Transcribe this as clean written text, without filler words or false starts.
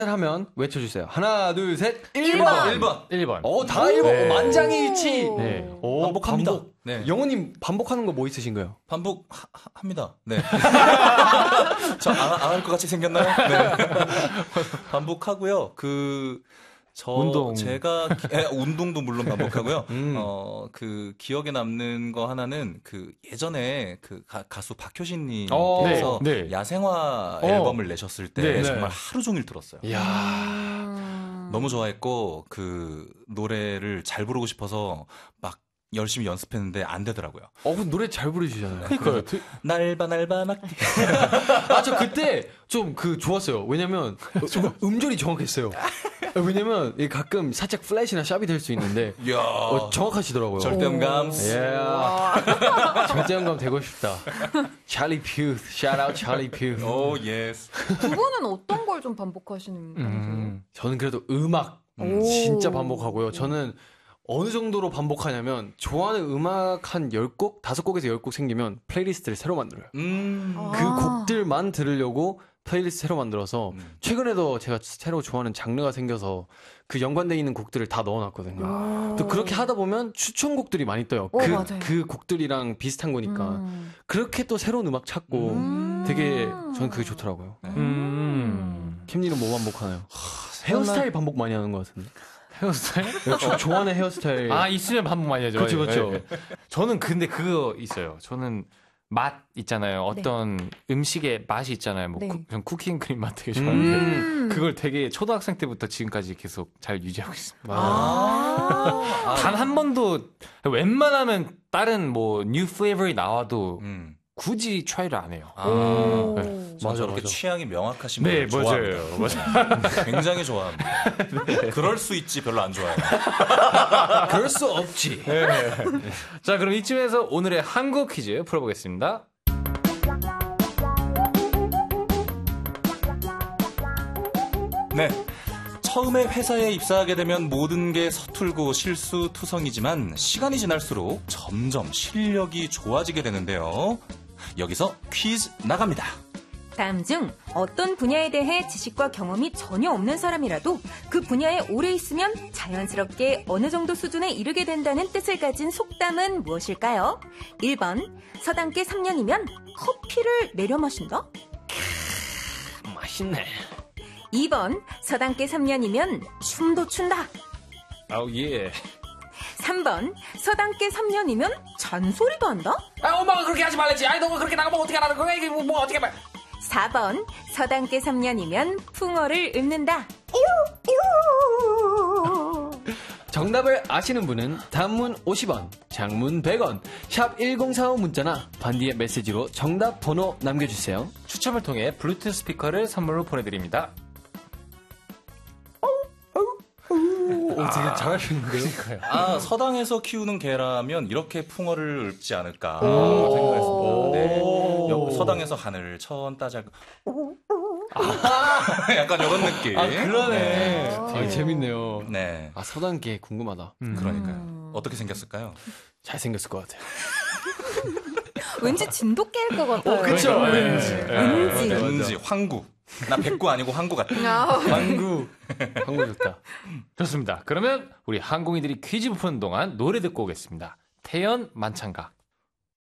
하면 외쳐주세요. 하나, 둘, 셋. 1번. 1번. 다 1번. 네. 만장일치. 네. 반복합니다. 네. 영호님 반복하는 거 뭐 있으신가요? 합니다. 네. 저 안 할 것 같이 생겼나요? 네. 반복하고요. 제가 운동도 물론 반복하고요. 기억에 남는 거 하나는 예전에 가수 박효신님께서 네. 야생화 앨범을 내셨을 때 정말 하루 종일 들었어요. 이야. 너무 좋아했고 노래를 잘 부르고 싶어서 막 열심히 연습했는데 안 되더라고요. 그럼 노래 잘 부르시잖아요. 그러니까요. 날바 막. 저 그때 좀 좋았어요. 왜냐면 음절이 정확했어요. 왜냐면 가끔 살짝 플래시나 샵이 될 수 있는데 정확하시더라고요. 절대음감. 절대음감 되고 싶다. 찰리 퓨. 샤웃 찰리 퓨. 오 예스. 두 분은 어떤 걸 좀 반복하시는 편이세요? 저는 그래도 음악 진짜 반복하고요. 저는 어느 정도로 반복하냐면 좋아하는 음악 한 10곡, 5곡에서 10곡 생기면 플레이리스트를 새로 만들어요. 그 곡들만 들으려고 플레이리스트 새로 만들어서 최근에도 제가 새로 좋아하는 장르가 생겨서 연관되어 있는 곡들을 다 넣어놨거든요. 또 그렇게 하다 보면 추천곡들이 많이 떠요. 그 곡들이랑 비슷한 거니까. 그렇게 또 새로운 음악 찾고 되게 저는 그게 좋더라고요. 캠님은 뭐 반복하나요? 헤어스타일 반복 많이 하는 것 같은데. 헤어스타일? 좋아하는 헤어스타일. 있으면 반복 많이 하죠. 그렇죠. 네. 저는 근데 그거 있어요. 저는 맛 있잖아요. 어떤 음식의 맛이 있잖아요. 전 쿠킹크림 맛 되게 좋아하는데 그걸 되게 초등학생 때부터 지금까지 계속 잘 유지하고 있습니다. 단 한 번도 웬만하면 다른 뉴 플레이버이 나와도 굳이 트라이를 안 해요. 맞아. 그렇게 취향이 명확하신 분들 좋아합니다. 맞아요. 굉장히 좋아합니다. 그럴 수 있지 별로 안 좋아해요. 그럴 수 없지. 자, 그럼 이쯤에서 오늘의 한국 퀴즈 풀어보겠습니다. 네. 처음에 회사에 입사하게 되면 모든 게 서툴고 실수투성이지만 시간이 지날수록 점점 실력이 좋아지게 되는데요. 여기서 퀴즈 나갑니다. 다음 중 어떤 분야에 대해 지식과 경험이 전혀 없는 사람이라도 그 분야에 오래 있으면 자연스럽게 어느 정도 수준에 이르게 된다는 뜻을 가진 속담은 무엇일까요? 1번, 서당계 3년이면 커피를 내려 마신다? 맛있네. 2번, 서당계 3년이면 춤도 춘다? 예. 3번, 서당계 3년이면 잔소리도 한다? 엄마가 그렇게 하지 말랬지. 너가 그렇게 나가면 어떻게 하라는 거야? 이게 어떻게 말? 4번, 서당계 3년이면 풍어를 읊는다. 정답을 아시는 분은 단문 50원, 장문 100원, 샵 1045 문자나 반디의 메시지로 정답 번호 남겨주세요. 추첨을 통해 블루투스 스피커를 선물로 보내드립니다. 되게 잘하시는데요? 서당에서 키우는 개라면 이렇게 풍어를 읊지 않을까 생각했습니다. 네. 서당에서 하늘 천 따자. 약간 이런 느낌. 그러네. 재밌네요. 네. 서당계 궁금하다. 그러니까요. 어떻게 생겼을까요? 잘생겼을 것 같아요. 왠지 진돗개일 것 같아요. 그쵸? 왠지 황구. 나 백구 아니고 황구 같아. 황구 좋다. 좋습니다. 그러면 우리 항공이들이 퀴즈 푸는 동안 노래 듣고 오겠습니다. 태연 만찬가.